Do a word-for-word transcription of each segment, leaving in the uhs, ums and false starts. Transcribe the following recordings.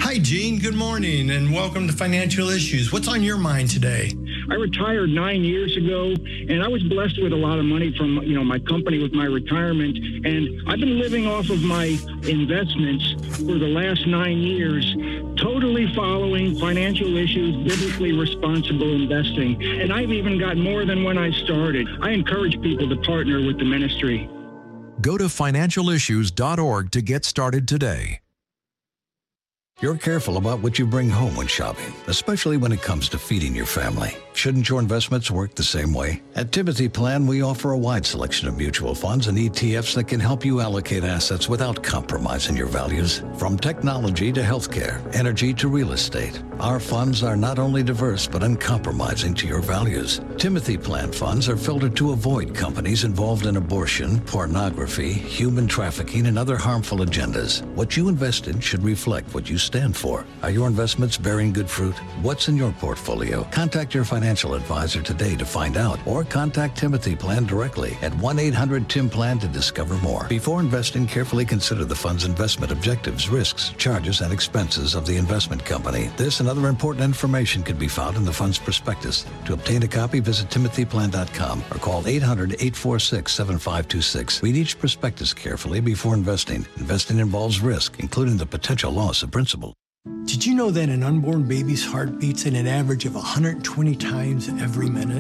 Hi, Gene. Good morning, and welcome to Financial Issues. What's on your mind today? I retired nine years ago, and I was blessed with a lot of money from, you know, my company with my retirement. And I've been living off of my investments for the last nine years, totally following Financial Issues, biblically responsible investing. And I've even got more than when I started. I encourage people to partner with the ministry. Go to financial issues dot org to get started today. You're careful about what you bring home when shopping, especially when it comes to feeding your family. Shouldn't your investments work the same way? At Timothy Plan, we offer a wide selection of mutual funds and E T Fs that can help you allocate assets without compromising your values. From technology to healthcare, energy to real estate, our funds are not only diverse but uncompromising to your values. Timothy Plan funds are filtered to avoid companies involved in abortion, pornography, human trafficking, and other harmful agendas. What you invest in should reflect what you stand for. Are your investments bearing good fruit? What's in your portfolio? Contact your financial advisor today to find out, or contact Timothy Plan directly at one eight hundred T I M Plan to discover more. Before investing, carefully consider the fund's investment objectives, risks, charges, and expenses of the investment company. This and other important information can be found in the fund's prospectus. To obtain a copy, visit timothy plan dot com or call eight hundred, eight four six, seven five two six. Read each prospectus carefully before investing. Investing involves risk, including the potential loss of principal. Did you know that an unborn baby's heart beats at an average of one hundred twenty times every minute?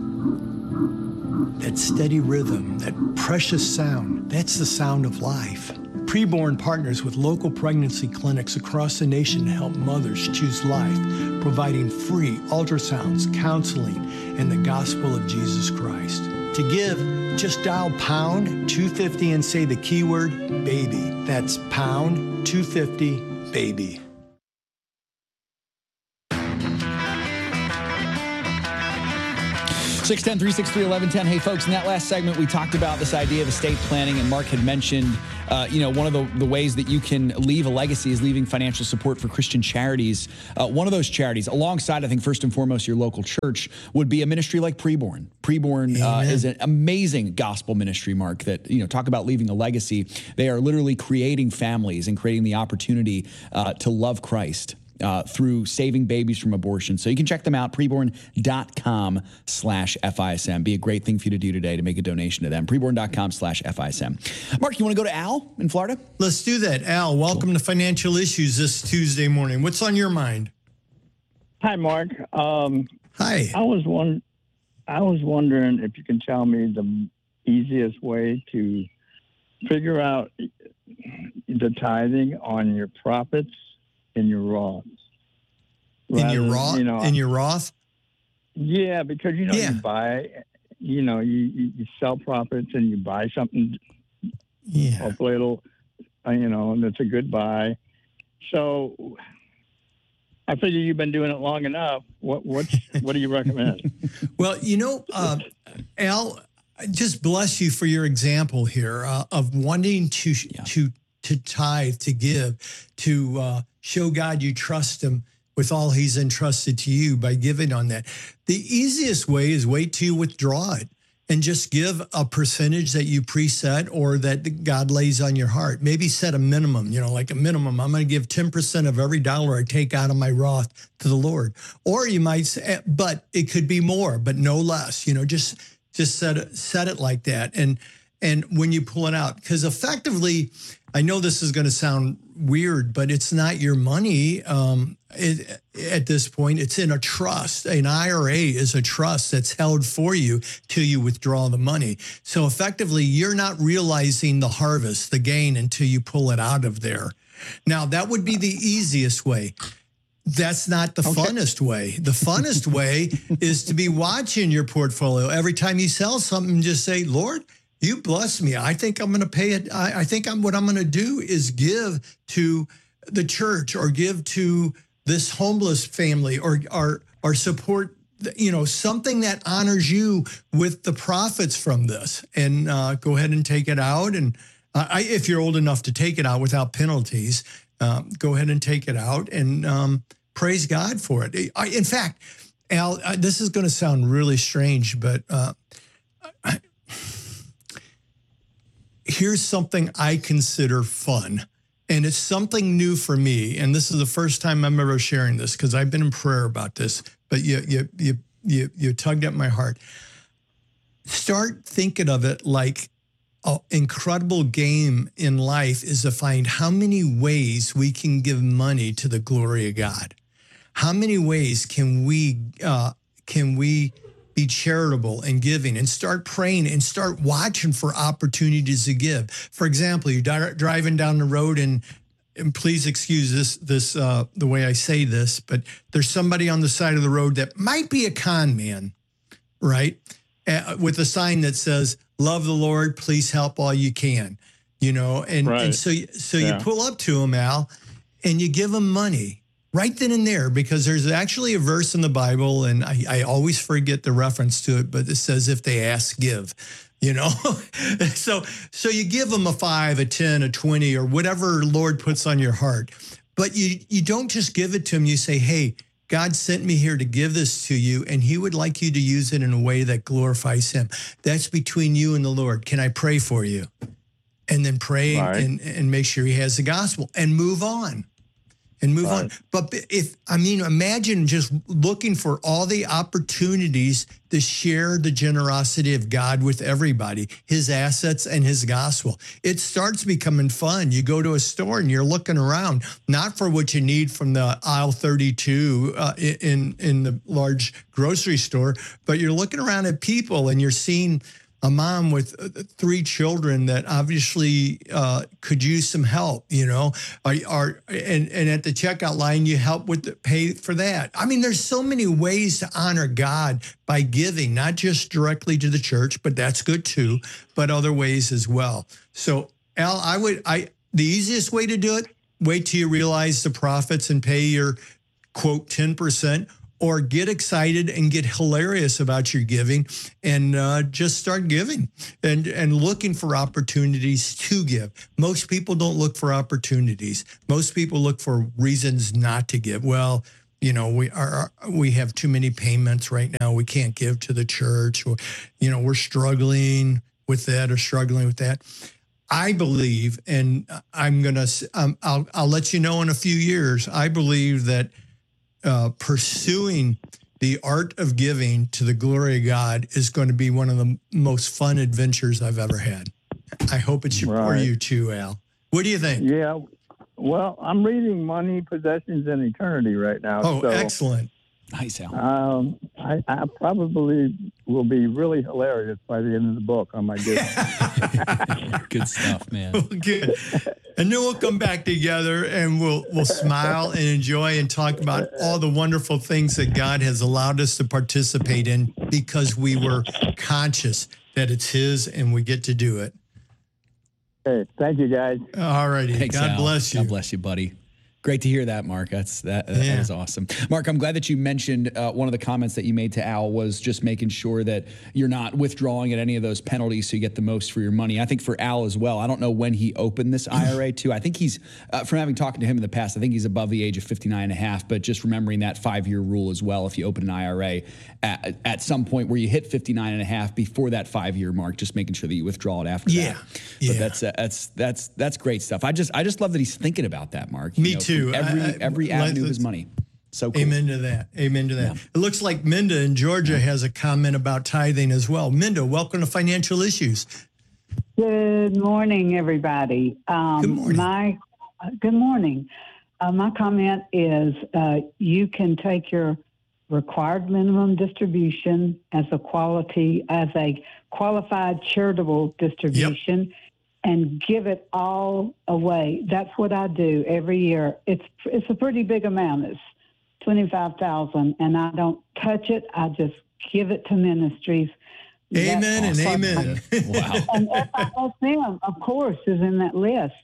That steady rhythm, that precious sound, that's the sound of life. Preborn partners with local pregnancy clinics across the nation to help mothers choose life, providing free ultrasounds, counseling, and the gospel of Jesus Christ. To give, just dial pound two fifty and say the keyword baby. That's pound two fifty baby. six one zero, three six three, one one one zero. Hey, folks, in that last segment, we talked about this idea of estate planning, and Mark had mentioned, uh, you know, one of the, the ways that you can leave a legacy is leaving financial support for Christian charities. Uh, one of those charities, alongside, I think, first and foremost, your local church, would be a ministry like Preborn. Preborn uh, is an amazing gospel ministry, Mark, that, you know, talk about leaving a legacy. They are literally creating families and creating the opportunity uh, to love Christ. Uh, through saving babies from abortion. So you can check them out, preborn.com slash FISM. Be a great thing for you to do today to make a donation to them. Preborn.com slash FISM. Mark, you want to go to Al in Florida? Let's do that. Al, welcome cool. to Financial Issues this Tuesday morning. What's on your mind? Hi, Mark. Um, Hi. I was one. I was wondering if you can tell me the easiest way to figure out the tithing on your profits in your Roth. In your Roth? You know, in your Roth? Yeah, because, you know, yeah. you buy, you know, you, you, you sell profits and you buy something. Yeah. Hopefully it'll, uh, you know, that's a good buy. So I figure you've been doing it long enough. What what's, what do you recommend? Well, you know, uh, Al, just bless you for your example here uh, of wanting to yeah. to to tithe, to give, to uh, show God you trust him with all he's entrusted to you by giving on that. The easiest way is wait till you withdraw it and just give a percentage that you preset or that God lays on your heart. Maybe set a minimum, you know, like a minimum. I'm going to give ten percent of every dollar I take out of my Roth to the Lord. Or you might say, but it could be more, but no less, you know, just, just set it, set it like that. And, and when you pull it out, because effectively, I know this is going to sound weird, but it's not your money um, it, at this point. It's in a trust. An I R A is a trust that's held for you till you withdraw the money. So effectively, you're not realizing the harvest, the gain, until you pull it out of there. Now, that would be the easiest way. That's not the okay. funnest way. The funnest way is to be watching your portfolio. Every time you sell something, just say, Lord, you bless me. I think I'm going to pay it. I, I think I'm what I'm going to do is give to the church or give to this homeless family or or or support, you know, something that honors you with the profits from this, and uh, go ahead and take it out. And uh, I, if you're old enough to take it out without penalties, um, go ahead and take it out and um, praise God for it. I, in fact, Al, uh, this is going to sound really strange, but uh, I, here's something I consider fun. And it's something new for me. And this is the first time I'm ever sharing this because I've been in prayer about this, but you, you, you, you, you tugged at my heart. Start thinking of it like an incredible game in life is to find how many ways we can give money to the glory of God. How many ways can we, uh, can we be charitable and giving, and start praying and start watching for opportunities to give. For example, you're di- driving down the road and, and please excuse this, this uh, the way I say this, but there's somebody on the side of the road that might be a con man, right? Uh, with a sign that says, love the Lord, please help all you can, you know? And, Right. and so, so Yeah. you pull up to him, Al, and you give him money. Right then and there, because there's actually a verse in the Bible, and I, I always forget the reference to it, but it says, if they ask, give, you know? so so you give them a five, a ten, a twenty, or whatever Lord puts on your heart. But you, you don't just give it to him. You say, hey, God sent me here to give this to you, and he would like you to use it in a way that glorifies him. That's between you and the Lord. Can I pray for you? And then pray Right. and, and make sure he has the gospel and move on. And move Right. on. But if, I mean, imagine just looking for all the opportunities to share the generosity of God with everybody, his assets and his gospel. It starts becoming fun. You go to a store and you're looking around, not for what you need from the aisle thirty-two uh, in, in the large grocery store, but you're looking around at people and you're seeing a mom with three children that obviously uh, could use some help, you know, are, are and, and at the checkout line, you help with the pay for that. I mean, there's so many ways to honor God by giving, not just directly to the church, but that's good too, but other ways as well. So Al, I would, I, the easiest way to do it, wait till you realize the profits and pay your quote ten percent, or get excited and get hilarious about your giving and uh, just start giving and, and looking for opportunities to give. Most people don't look for opportunities. Most people look for reasons not to give. Well, you know, we are we have too many payments right now. We can't give to the church, or, you know, we're struggling with that or struggling with that. I believe, and I'm going to, um, I'll, I'll let you know in a few years, I believe that Uh, pursuing the art of giving to the glory of God is going to be one of the most fun adventures I've ever had. I hope it's for Right. you too, Al. What do you think? Yeah. Well, I'm reading Money, Possessions, and Eternity right now. Oh, so, excellent. Nice, Al. Um, I, I probably will be really hilarious by the end of the book on my giving. Good stuff, man. Good. And then we'll come back together and we'll we'll smile and enjoy and talk about all the wonderful things that God has allowed us to participate in because we were conscious that it's his and we get to do it. Hey, thank you, guys. All righty. Thanks, God Al. bless you. God bless you, buddy. Great to hear that, Mark. That's that. That Yeah. is awesome, Mark. I'm glad that you mentioned uh, one of the comments that you made to Al was just making sure that you're not withdrawing at any of those penalties, so you get the most for your money. I think for Al as well. I don't know when he opened this I R A too. I think he's uh, from having talked to him in the past. I think he's above the age of fifty-nine and a half. But just remembering that five-year rule as well. If you open an I R A at, at some point where you hit fifty-nine and a half before that five-year mark, just making sure that you withdraw it after Yeah. that. Yeah. But that's uh, that's that's that's great stuff. I just I just love that he's thinking about that, Mark. You Me know, too. from Every I- I- every let's- avenue of his money. So cool. Amen to that. Amen to that. It looks like Minda in Georgia has a comment about tithing as well. Minda, welcome to Financial Issues. Good morning, everybody. Um, Good morning. My uh, good morning. Uh, my comment is uh, you can take your required minimum distribution as a quality as a qualified charitable distribution. And give it all away. That's what I do every year. It's it's a pretty big amount. It's twenty-five thousand, and I don't touch it. I just give it to ministries. Amen That's and awesome. amen. Wow. And F I S M, of course, is in that list.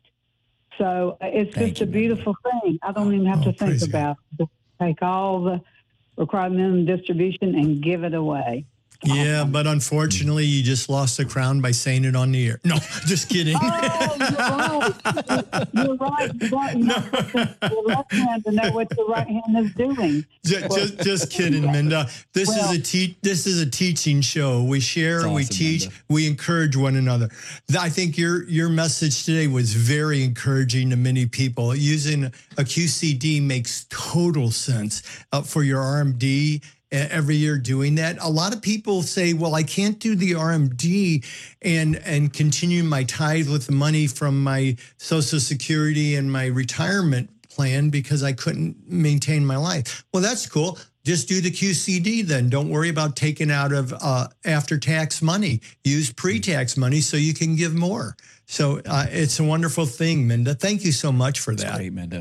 So uh, it's Thank just you, a beautiful thing. I don't even have Oh, to think praise God. about it. Just take all the required minimum distribution and give it away. Yeah, but unfortunately, you just lost the crown by saying it on the air. No, just kidding. Oh, you're right. You're right. You're right. You know, the left hand to know what the right hand is doing. Just, just, just kidding, Minda. This Well- is a te- This is a teaching show. We share, That's we awesome, teach, Minda. we encourage one another. Th- I think your your message today was very encouraging to many people. Using a Q C D makes total sense uh, for your R M D. Every year doing that. A lot of people say, well, I can't do the R M D and and continue my tithe with the money from my Social Security and my retirement plan because I couldn't maintain my life. Well, that's cool. Just do the Q C D then. Don't worry about taking out of uh, after-tax money. Use pre-tax money so you can give more. So uh, it's a wonderful thing, Minda. Thank you so much for That's that. great, Minda.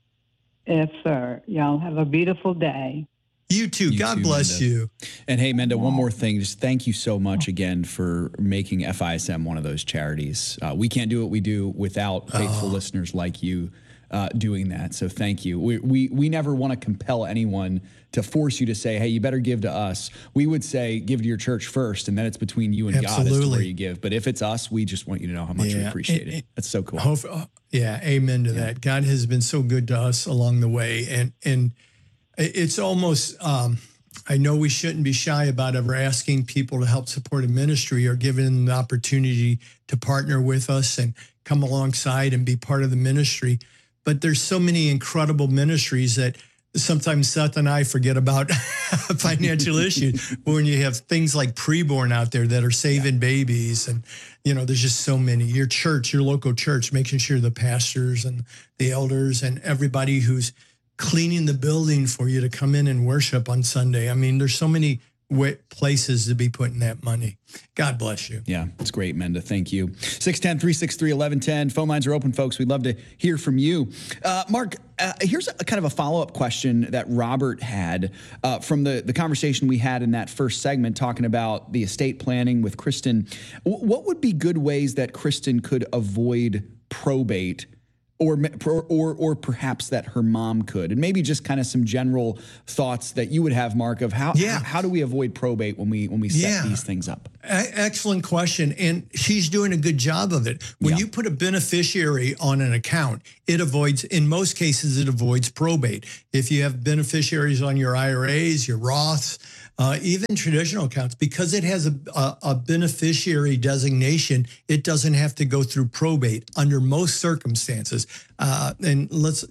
Yes, sir. Y'all have a beautiful day. You too. You God too, bless Minda. you. And hey, Minda, one more thing. Just thank you so much again for making F I S M one of those charities. Uh, we can't do what we do without faithful listeners like you uh, doing that. So thank you. We we, we never want to compel anyone to force you to say, hey, you better give to us. We would say give to your church first, and then it's between you and God as to Absolutely. where you give. But if it's us, we just want you to know how much we Yeah. appreciate It- it. That's so cool. Hope- uh, yeah, amen to that. God has been so good to us along the way, and and it- it's almost. Um, I know we shouldn't be shy about ever asking people to help support a ministry or giving them the opportunity to partner with us and come alongside and be part of the ministry. But there's so many incredible ministries that sometimes Seth and I forget about financial issues when you have things like Preborn out there that are saving babies. And, you know, there's just so many. Your church, your local church, making sure the pastors and the elders and everybody who's cleaning the building for you to come in and worship on Sunday. I mean, there's so many wa- places to be putting that money. God bless you. Yeah, it's great, Minda. Thank you. six one zero, three six three, one one one zero. Phone lines are open, folks. We'd love to hear from you. Uh, Mark, uh, here's a kind of a follow-up question that Robert had uh, from the, the conversation we had in that first segment talking about the estate planning with Kristen. W- what would be good ways that Kristen could avoid probate or, or or perhaps that her mom could? And maybe just kind of some general thoughts that you would have, Mark, of how Yeah. how, how do we avoid probate when we when we set Yeah. these things up? E- Excellent question. And she's doing a good job of it. When Yeah. you put a beneficiary on an account, it avoids, in most cases, it avoids probate. If you have beneficiaries on your I R As, your Roths, uh, even traditional accounts, because it has a, a, a beneficiary designation, it doesn't have to go through probate under most circumstances. Uh, and let's,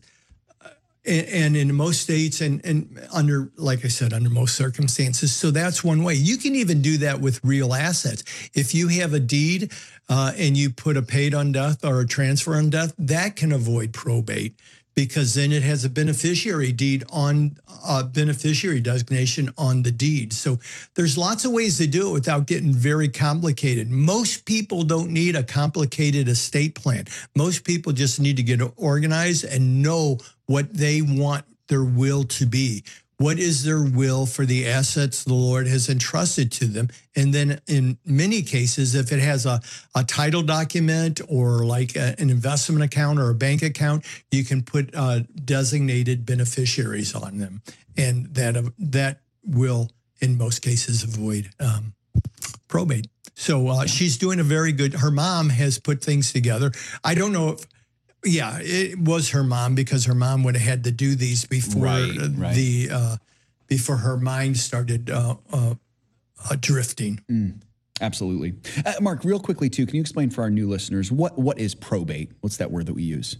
and, and in most states and, and under, like I said, under most circumstances. So that's one way. You can even do that with real assets. If you have a deed uh, and you put a paid on death or a transfer on death, that can avoid probate because then it has a beneficiary deed on a beneficiary designation on the deed. So there's lots of ways to do it without getting very complicated. Most people don't need a complicated estate plan. Most people just need to get organized and know what they want their will to be. What is their will for the assets the Lord has entrusted to them? And then in many cases, if it has a, a title document or like a, an investment account or a bank account, you can put uh, designated beneficiaries on them. And that, uh, that will, in most cases, avoid um, probate. So uh, she's doing a very good, her mom has put things together. I don't know if, yeah, it was her mom because her mom would have had to do these before Right, right. the uh, before her mind started uh, uh, uh, drifting. Mm, absolutely. Uh, Mark, real quickly, too, can you explain for our new listeners, what what is probate? What's that word that we use?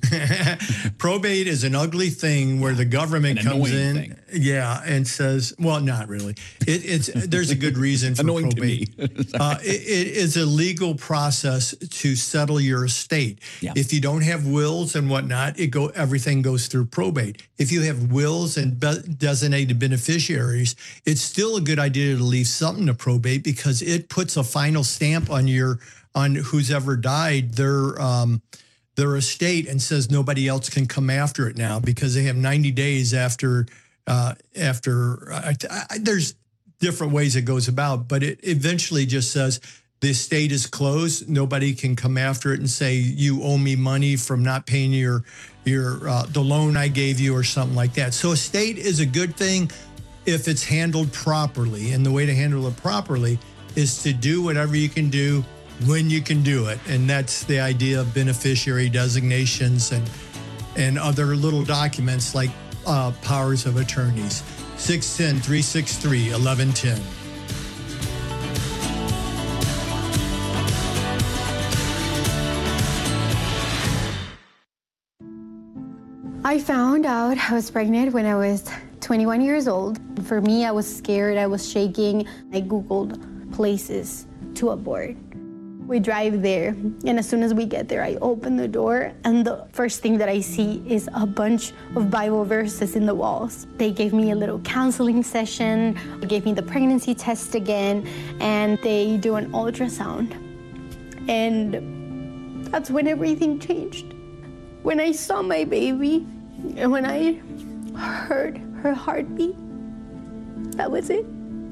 Probate is an ugly thing where the government An comes annoying in, thing. yeah, and says, well, not really. It, it's there's a good reason for Annoying to probate. me. uh, it, it is a legal process to settle your estate. Yeah. If you don't have wills and whatnot, it go everything goes through probate. If you have wills and be- designated beneficiaries, it's still a good idea to leave something to probate because it puts a final stamp on your on who's ever died their um, their estate and says nobody else can come after it now because they have ninety days after uh, after I, I, there's different ways it goes about, but it eventually just says the estate is closed. Nobody can come after it and say you owe me money from not paying your your uh, the loan I gave you or something like that. So estate is a good thing. if it's handled properly. And the way to handle it properly is to do whatever you can do when you can do it. And that's the idea of beneficiary designations and and other little documents like uh, powers of attorneys. six one zero, three six three, one one one zero. I found out I was pregnant when I was twenty-one years old. For me, I was scared, I was shaking. I Googled places to abort. We drive there, and as soon as we get there, I open the door, and the first thing that I see is a bunch of Bible verses in the walls. They gave me a little counseling session, they gave me the pregnancy test again, and they do an ultrasound. And that's when everything changed. When I saw my baby, and when I heard her heartbeat, that was it.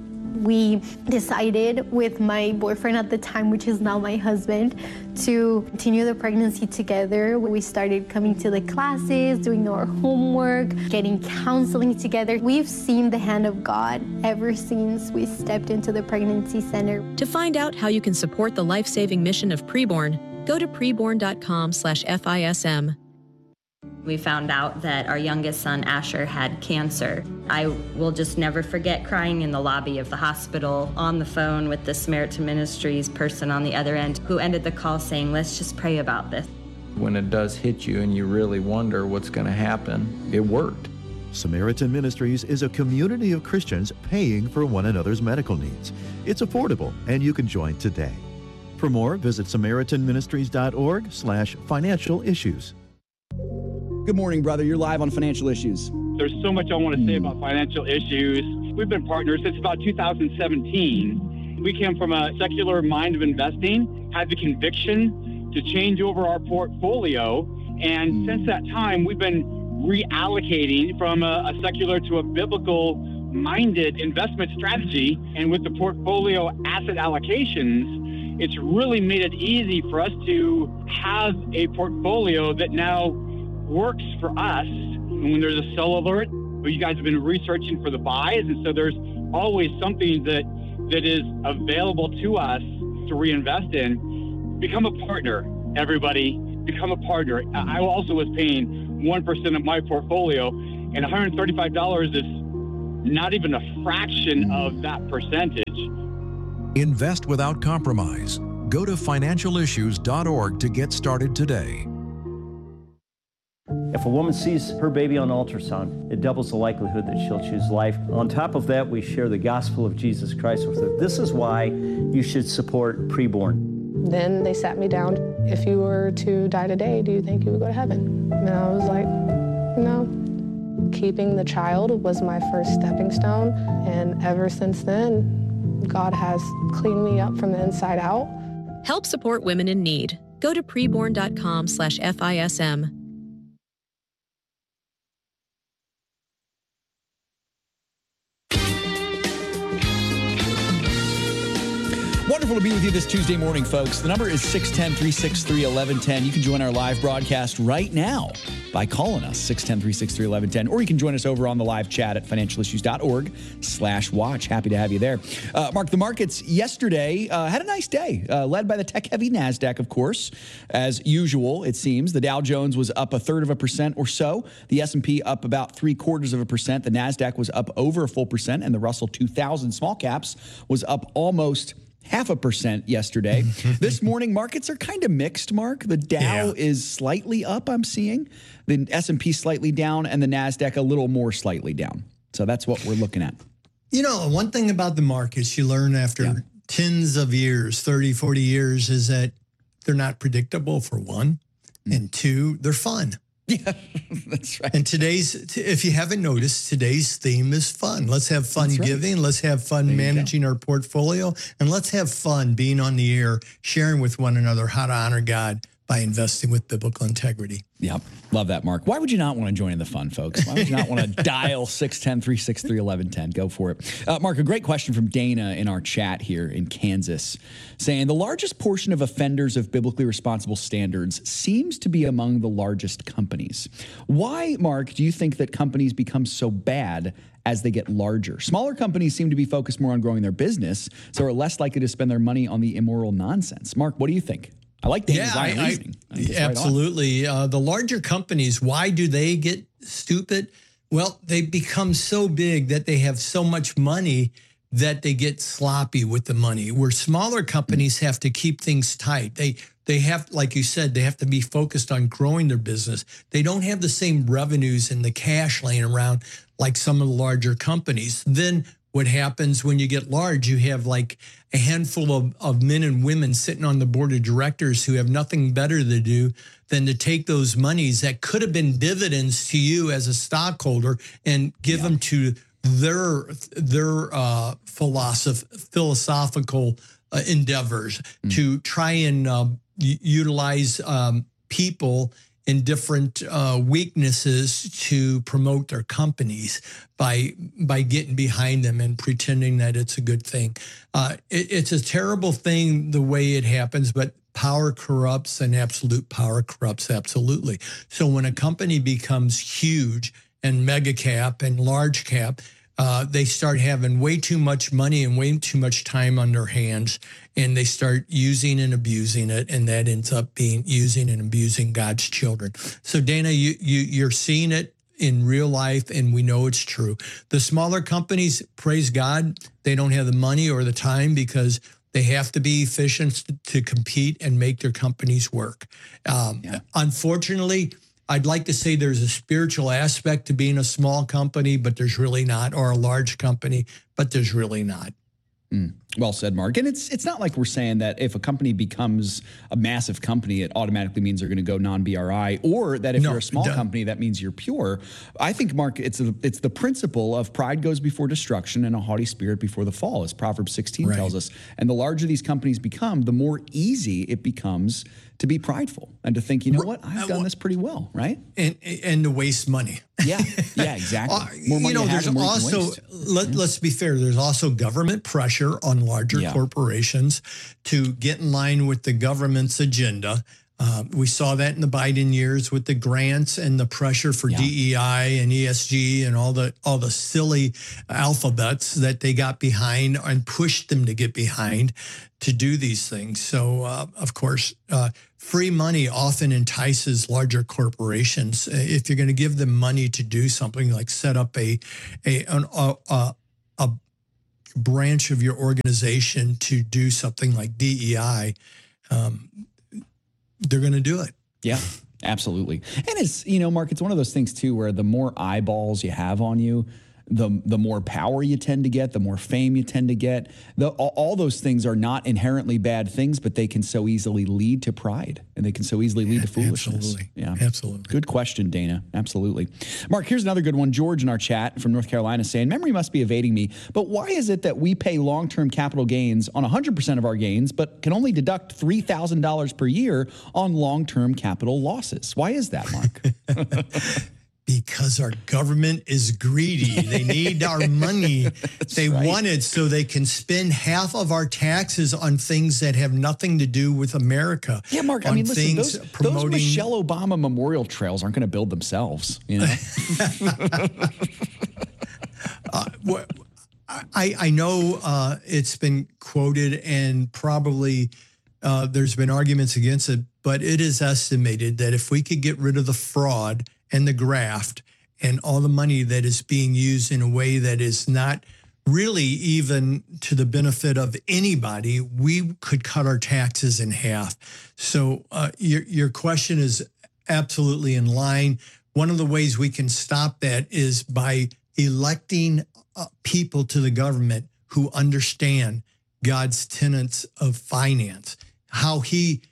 We decided with my boyfriend at the time, which is now my husband, to continue the pregnancy together. We started coming to the classes, doing our homework, getting counseling together. We've seen the hand of God ever since we stepped into the pregnancy center. To find out how you can support the life-saving mission of Preborn, go to preborn.com slash FISM. We found out that our youngest son, Asher, had cancer. I will just never forget crying in the lobby of the hospital on the phone with the Samaritan Ministries person on the other end who ended the call saying, let's just pray about this. When it does hit you and you really wonder what's going to happen, it worked. Samaritan Ministries is a community of Christians paying for one another's medical needs. It's affordable, and you can join today. For more, visit samaritanministries.org slash financial issues. Good morning, brother. You're live on Financial Issues. There's so much I want to say about financial issues. We've been partners since about two thousand seventeen. We came from a secular mind of investing, had the conviction to change over our portfolio. And since that time, we've been reallocating from a, a secular to a biblical-minded investment strategy. And with the portfolio asset allocations, it's really made it easy for us to have a portfolio that now works for us. And when there's a sell alert, you guys have been researching for the buys, and so there's always something that that is available to us to reinvest in. Become a partner, everybody. Become a partner. I also was paying one percent of my portfolio, and one hundred thirty-five dollars is not even a fraction of that percentage. Invest without compromise. Go to financial issues dot org to get started today. If a woman sees her baby on ultrasound, it doubles the likelihood that she'll choose life. On top of that, we share the gospel of Jesus Christ with her. This is why you should support Preborn. Then they sat me down. If you were to die today, do you think you would go to heaven? And I was like, no. Keeping the child was my first stepping stone. And ever since then, God has cleaned me up from the inside out. Help support women in need. Go to preborn.com slash FISM. Wonderful to be with you this Tuesday morning, folks. The number is six one zero, three six three, one one one zero. You can join our live broadcast right now by calling us, six one zero, three six three, one one one zero, or you can join us over on the live chat at financial issues dot org slash watch. Happy to have you there. Uh, Mark, the markets yesterday uh, had a nice day, uh, led by the tech-heavy NASDAQ, of course. As usual, it seems. The Dow Jones was up a third of a percent or so. The S and P up about three quarters of a percent. The NASDAQ was up over a full percent, and the Russell two thousand small caps was up almost half a percent yesterday. This morning, markets are kind of mixed, Mark. The Dow yeah. is slightly up, I'm seeing. The S and P slightly down, and the NASDAQ a little more slightly down. So that's what we're looking at. You know, one thing about the markets you learn after yeah. tens of years, thirty, forty years, is that they're not predictable, for one. Mm. And two, they're fun. Yeah, that's right. And today's, if you haven't noticed, today's theme is fun. Let's have fun right. giving. Let's have fun there managing our portfolio. And let's have fun being on the air, sharing with one another how to honor God by investing with biblical integrity. Yep. Love that, Mark. Why would you not want to join in the fun, folks? Why would you not want to dial six one zero, three six three, one one one zero? Go for it. Uh, Mark, a great question from Dana in our chat here in Kansas, saying the largest portion of offenders of biblically responsible standards seems to be among the largest companies. Why, Mark, do you think that companies become so bad as they get larger? Smaller companies seem to be focused more on growing their business, so are less likely to spend their money on the immoral nonsense. Mark, what do you think? I like Dana's yeah, line of I, reasoning. I think it's right on. absolutely. Uh, the larger companies, why do they get stupid? Well, they become so big that they have so much money that they get sloppy with the money, where smaller companies have to keep things tight. They they have, like you said, they have to be focused on growing their business. They don't have the same revenues and the cash laying around like some of the larger companies. Then what happens when you get large, you have like a handful of, of men and women sitting on the board of directors who have nothing better to do than to take those monies that could have been dividends to you as a stockholder and give yeah. them to their their uh, philosoph- philosophical uh, endeavors mm. to try and uh, utilize um, people in different uh, weaknesses to promote their companies by by getting behind them and pretending that it's a good thing. Uh, it, it's a terrible thing the way it happens, but power corrupts and absolute power corrupts absolutely. So when a company becomes huge and mega cap and large cap, uh, they start having way too much money and way too much time on their hands, and they start using and abusing it, and that ends up being using and abusing God's children. So Dana, you, you you're seeing it in real life, and we know it's true. The smaller companies, praise God, they don't have the money or the time because they have to be efficient to compete and make their companies work. Um, yeah. Unfortunately, I'd like to say there's a spiritual aspect to being a small company, but there's really not, or a large company, but there's really not. Mm. Well said, Mark. And it's it's not like we're saying that if a company becomes a massive company, it automatically means they're going to go non-B R I, or that if no, you're a small company, that means you're pure. I think, Mark, it's a, it's the principle of pride goes before destruction and a haughty spirit before the fall, as Proverbs sixteen right. tells us. And the larger these companies become, the more easy it becomes to be prideful and to think, you know what, I've done this pretty well, right? And and to waste money. Yeah, yeah, exactly. More money you know, to have, there's the more you also, can waste. let, yeah. let's be fair, there's also government pressure on larger yeah. corporations to get in line with the government's agenda. Uh, we saw that in the Biden years with the grants and the pressure for yeah. D E I and E S G and all the all the silly alphabets that they got behind and pushed them to get behind to do these things. So, uh, of course, uh, free money often entices larger corporations. If you're going to give them money to do something like set up a a an, a, a, a branch of your organization to do something like D E I, um, they're going to do it. Yeah, absolutely. And it's, you know, Mark, it's one of those things too, where the more eyeballs you have on you, the the more power you tend to get, the more fame you tend to get. The, all, all those things are not inherently bad things, but they can so easily lead to pride, and they can so easily lead to foolishness. Absolutely. Yeah, absolutely. Good question, Dana. Absolutely. Mark, here's another good one. George in our chat from North Carolina saying, memory must be evading me, but why is it that we pay long-term capital gains on one hundred percent of our gains, but can only deduct three thousand dollars per year on long-term capital losses? Why is that, Mark? Because our government is greedy. They need our money. They right. want it so they can spend half of our taxes on things that have nothing to do with America. Yeah, Mark, I mean, listen, those, promoting... those Michelle Obama memorial trails aren't going to build themselves, you know? uh, well, I, I know uh, it's been quoted and probably uh, there's been arguments against it, but it is estimated that if we could get rid of the fraud and the graft and all the money that is being used in a way that is not really even to the benefit of anybody, we could cut our taxes in half. So uh, your, your question is absolutely in line. One of the ways we can stop that is by electing uh, people to the government who understand God's tenets of finance, how he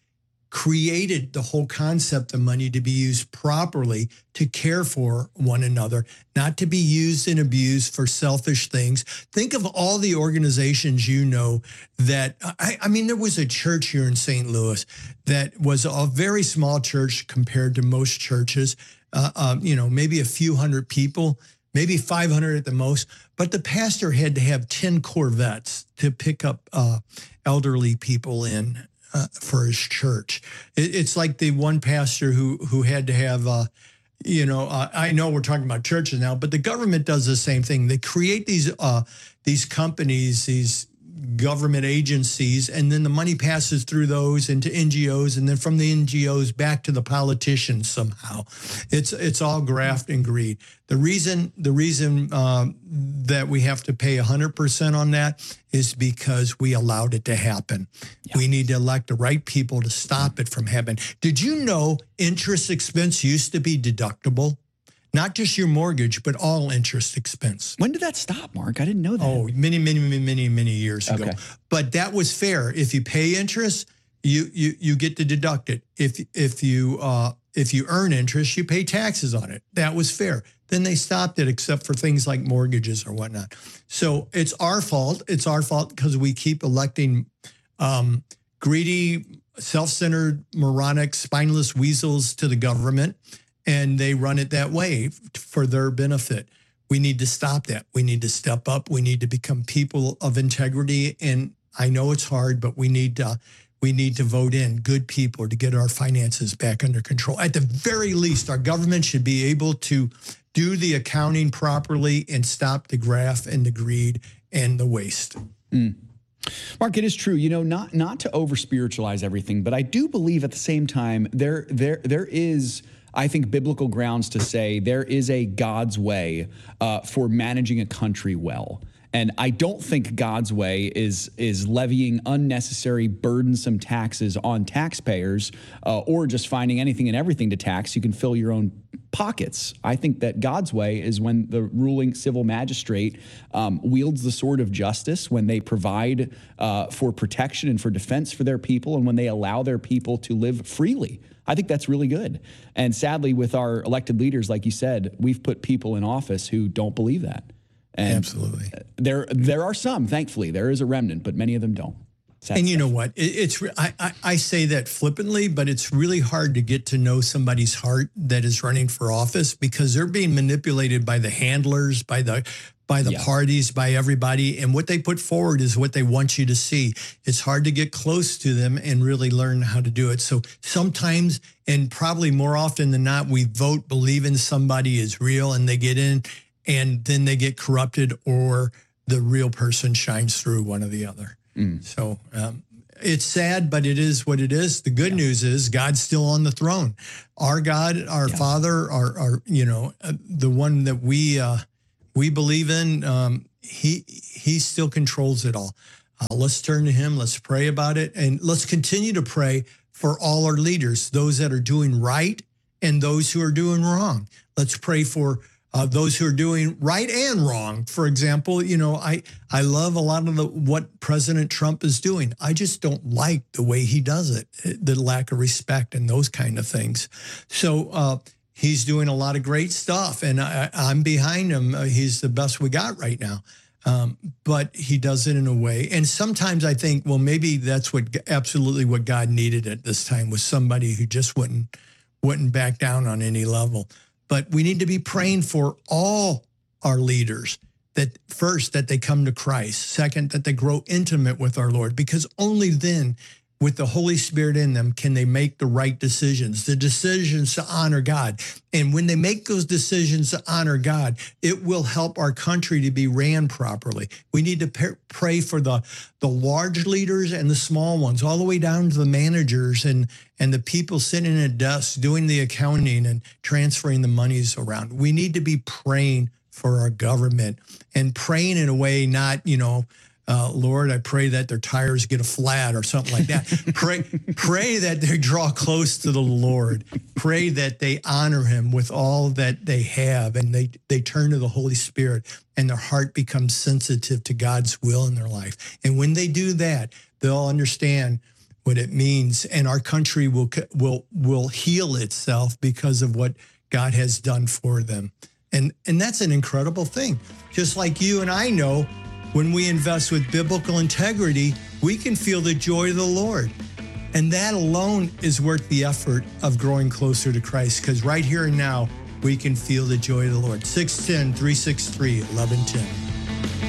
created the whole concept of money to be used properly to care for one another, not to be used and abused for selfish things. Think of all the organizations you know that, I, I mean, there was a church here in Saint Louis that was a very small church compared to most churches, uh, um, you know, maybe a few hundred people, maybe five hundred at the most, but the pastor had to have ten Corvettes to pick up uh, elderly people in uh, for his church. It, it's like the one pastor who who had to have, uh, you know, uh, I know we're talking about churches now, but the government does the same thing. They create these uh, these companies, these government agencies, and then the money passes through those into N G Os, and then from the N G Os back to the politicians somehow. It's it's all graft and greed. The reason the reason um, that we have to pay one hundred percent on that is because we allowed it to happen. Yeah. We need to elect the right people to stop it from happening. Did you know interest expense used to be deductible? Not just your mortgage, but all interest expense. When did that stop, Mark? I didn't know that. Oh, many, many, many, many, many years ago. Okay. But that was fair. If you pay interest, you you you get to deduct it. If if you uh, if you earn interest, you pay taxes on it. That was fair. Then they stopped it, except for things like mortgages or whatnot. So it's our fault. It's our fault because we keep electing um, greedy, self-centered, moronic, spineless weasels to the government. And they run it that way for their benefit. We need to stop that. We need to step up. We need to become people of integrity. And I know it's hard, but we need to, we need to vote in good people to get our finances back under control. At the very least, our government should be able to do the accounting properly and stop the graft and the greed and the waste. Mm. Mark, it is true, you know, not not to over spiritualize everything, but I do believe at the same time there there there is, I think, biblical grounds to say there is a God's way uh, for managing a country well. And I don't think God's way is is levying unnecessary, burdensome taxes on taxpayers uh, or just finding anything and everything to tax. You can fill your own pockets. I think that God's way is when the ruling civil magistrate um, wields the sword of justice, when they provide uh, for protection and for defense for their people, and when they allow their people to live freely. I think that's really good. And sadly, with our elected leaders, like you said, we've put people in office who don't believe that. And absolutely. There there are some, thankfully. There is a remnant, but many of them don't. Sad and you stuff. know what? It, it's I, I, I say that flippantly, but it's really hard to get to know somebody's heart that is running for office because they're being manipulated by the handlers, by the by the yeah. parties, by everybody. And what they put forward is what they want you to see. It's hard to get close to them and really learn how to do it. So sometimes, and probably more often than not, we vote believing somebody is real and they get in and then they get corrupted or the real person shines through, one or the other. Mm. So um, it's sad, but it is what it is. The good yeah. news is God's still on the throne. Our God, our yeah. Father, our, our you know, uh, the one that we uh, we believe in, um, he he still controls it all. Uh, let's turn to him. Let's pray about it. And let's continue to pray for all our leaders, those that are doing right and those who are doing wrong. Let's pray for Uh, those who are doing right and wrong. For example, you know, I, I love a lot of the, what President Trump is doing. I just don't like the way he does it, the lack of respect and those kind of things. So uh, he's doing a lot of great stuff, and I, I'm behind him. Uh, he's the best we got right now. Um, but he does it in a way. And sometimes I think, well, maybe that's what absolutely what God needed at this time was somebody who just wouldn't wouldn't back down on any level. But we need to be praying for all our leaders, that first, that they come to Christ. Second, that they grow intimate with our Lord, because only then, with the Holy Spirit in them, can they make the right decisions, the decisions to honor God. And when they make those decisions to honor God, it will help our country to be ran properly. We need to pray for the, the large leaders and the small ones, all the way down to the managers and, and the people sitting at desks doing the accounting and transferring the monies around. We need to be praying for our government and praying in a way not, you know, Uh, Lord, I pray that their tires get a flat or something like that. pray, pray that they draw close to the Lord. Pray that they honor him with all that they have, and they, they turn to the Holy Spirit, and their heart becomes sensitive to God's will in their life. And when they do that, they'll understand what it means, and our country will will will heal itself because of what God has done for them. And and that's an incredible thing. Just like you and I know, when we invest with biblical integrity, we can feel the joy of the Lord. And that alone is worth the effort of growing closer to Christ, because right here and now, we can feel the joy of the Lord. six one zero, three six three, one one one zero.